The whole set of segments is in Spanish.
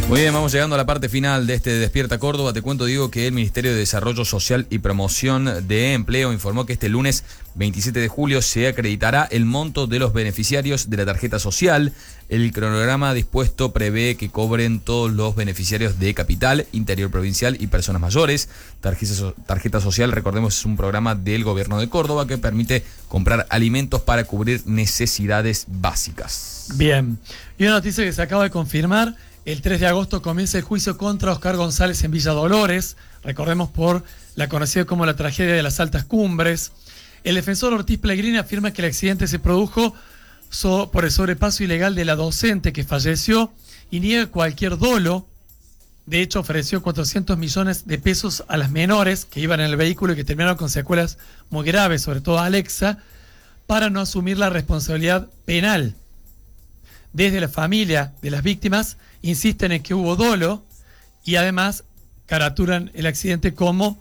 Muy bien, vamos llegando a la parte final de este Despierta Córdoba. Te cuento, Diego, que el Ministerio de Desarrollo Social y Promoción de Empleo informó que este lunes 27 de julio se acreditará el monto de los beneficiarios de la tarjeta social. El cronograma dispuesto prevé que cobren todos los beneficiarios de Capital, Interior Provincial y personas mayores. Tarjeta social, recordemos, es un programa del gobierno de Córdoba que permite comprar alimentos para cubrir necesidades básicas. Bien, y una noticia que se acaba de confirmar: el 3 de agosto comienza el juicio contra Oscar González en Villa Dolores, recordemos por la conocida como la tragedia de las Altas Cumbres. El defensor Ortiz Pellegrini afirma que el accidente se produjo por el sobrepaso ilegal de la docente que falleció y niega cualquier dolo. De hecho, ofreció 400 millones de pesos a las menores que iban en el vehículo y que terminaron con secuelas muy graves, sobre todo a Alexa, para no asumir la responsabilidad penal. Desde la familia de las víctimas insisten en que hubo dolo y además caraturan el accidente como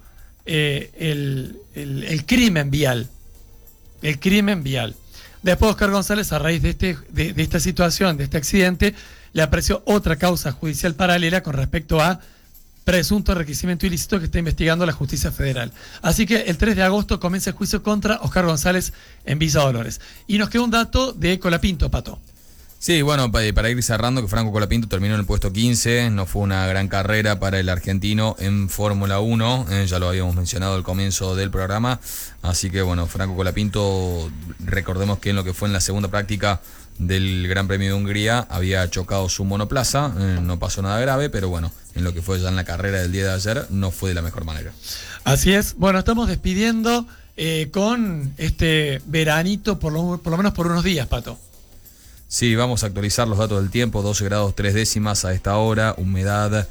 el crimen vial. El crimen vial. Después Oscar González, a raíz de esta situación, de este accidente, le apreció otra causa judicial paralela con respecto a presunto enriquecimiento ilícito que está investigando la justicia federal. Así que el 3 de agosto comienza el juicio contra Oscar González en Villa Dolores. Y nos queda un dato de Colapinto, Pato. Sí, bueno, para ir cerrando, que Franco Colapinto terminó en el puesto 15, no fue una gran carrera para el argentino en Fórmula 1, ya lo habíamos mencionado al comienzo del programa, así que bueno, Franco Colapinto, recordemos que en lo que fue en la segunda práctica del Gran Premio de Hungría había chocado su monoplaza, no pasó nada grave, pero bueno, en lo que fue ya en la carrera del día de ayer no fue de la mejor manera. Así es, bueno, estamos despidiendo con este veranito por lo menos por unos días, Pato. Sí, vamos a actualizar los datos del tiempo: 12 grados 3 décimas a esta hora, humedad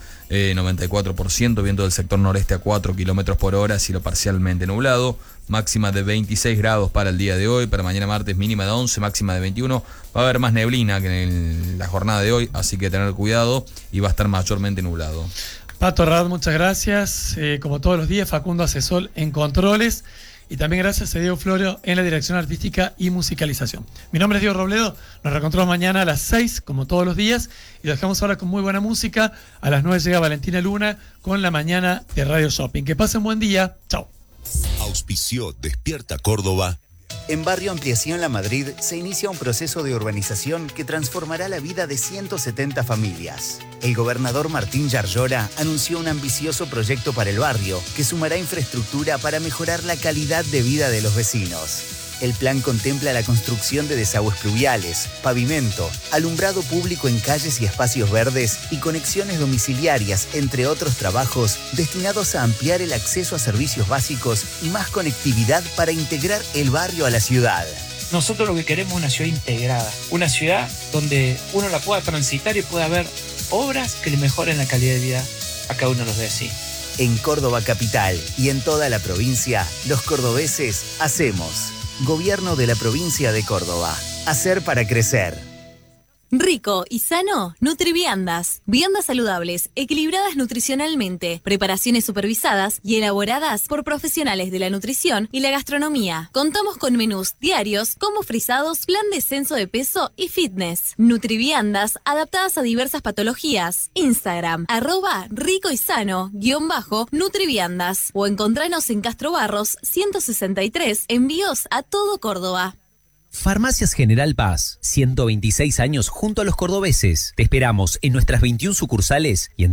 94%, viento del sector noreste a 4 kilómetros por hora, cielo parcialmente nublado, máxima de 26 grados para el día de hoy, para mañana martes mínima de 11, máxima de 21, va a haber más neblina que en la jornada de hoy, así que tener cuidado y va a estar mayormente nublado. Pato Rad, muchas gracias, como todos los días, Facundo Asesol en controles. Y también gracias a Diego Florio en la dirección artística y musicalización. Mi nombre es Diego Robledo, nos reencontramos mañana a las 6, como todos los días, y lo dejamos ahora con muy buena música. A las 9 llega Valentina Luna con La Mañana de Radio Shopping. Que pasen buen día, chao. Auspició Despierta Córdoba. En Barrio Ampliación La Madrid se inicia un proceso de urbanización que transformará la vida de 170 familias. El gobernador Martín Yarlora anunció un ambicioso proyecto para el barrio que sumará infraestructura para mejorar la calidad de vida de los vecinos. El plan contempla la construcción de desagües pluviales, pavimento, alumbrado público en calles y espacios verdes y conexiones domiciliarias, entre otros trabajos destinados a ampliar el acceso a servicios básicos y más conectividad para integrar el barrio a la ciudad. Nosotros lo que queremos es una ciudad integrada, una ciudad donde uno la pueda transitar y pueda ver obras que le mejoren la calidad de vida a cada uno de los vecinos. En Córdoba capital y en toda la provincia, los cordobeses hacemos. Gobierno de la provincia de Córdoba. Hacer para crecer. Rico y sano, Nutriviandas. Viandas saludables, equilibradas nutricionalmente, preparaciones supervisadas y elaboradas por profesionales de la nutrición y la gastronomía. Contamos con menús diarios, como frisados, plan de descenso de peso y fitness. Nutriviandas, adaptadas a diversas patologías. Instagram, @rico y sano, _Nutriviandas. O encontranos en Castro Barros, 163, envíos a todo Córdoba. Farmacias General Paz, 126 años junto a los cordobeses. Te esperamos en nuestras 21 sucursales y en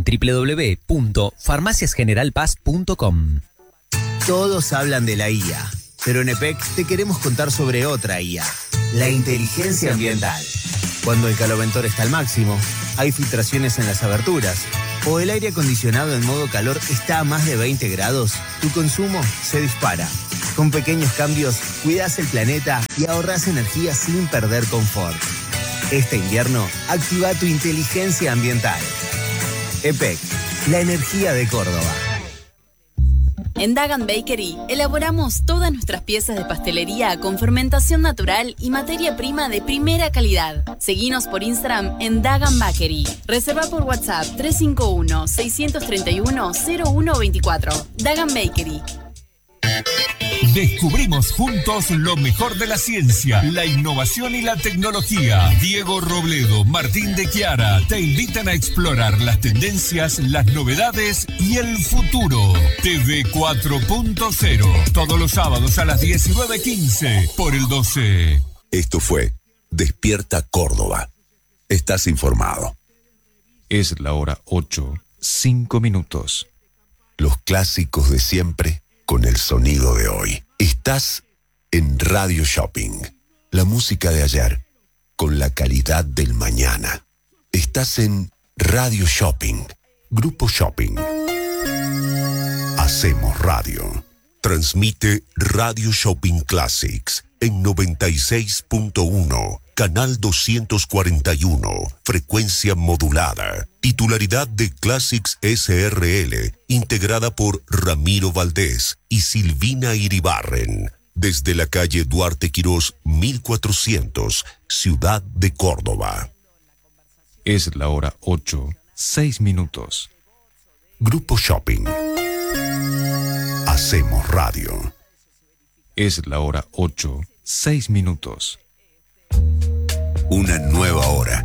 www.farmaciasgeneralpaz.com. Todos hablan de la IA, pero en EPEC te queremos contar sobre otra IA, la inteligencia ambiental. Cuando el caloventor está al máximo, hay filtraciones en las aberturas, o el aire acondicionado en modo calor está a más de 20 grados, tu consumo se dispara. Con pequeños cambios, cuidas el planeta y ahorras energía sin perder confort. Este invierno, activa tu inteligencia ambiental. EPEC, la energía de Córdoba. En Dagan Bakery elaboramos todas nuestras piezas de pastelería con fermentación natural y materia prima de primera calidad. Seguinos por Instagram en Dagan Bakery. Reserva por WhatsApp 351-631-0124. Dagan Bakery. Descubrimos juntos lo mejor de la ciencia, la innovación y la tecnología. Diego Robledo, Martín de Chiara te invitan a explorar las tendencias, las novedades y el futuro. TV 4.0, todos los sábados a las 19:15 por el 12. Esto fue Despierta Córdoba. Estás informado. Es la hora 8, 5 minutos. Los clásicos de siempre con el sonido de hoy. Estás en Radio Shopping. La música de ayer con la calidad del mañana. Estás en Radio Shopping. Grupo Shopping. Hacemos radio. Transmite Radio Shopping Classics en 96.1, canal 241, frecuencia modulada. Titularidad de Classics SRL, integrada por Ramiro Valdés y Silvina Iribarren. Desde la calle Duarte Quirós, 1400, Ciudad de Córdoba. Es la hora 8, 6 minutos. Grupo Shopping. Hacemos radio. Es la hora 8, 6 minutos. Una nueva hora.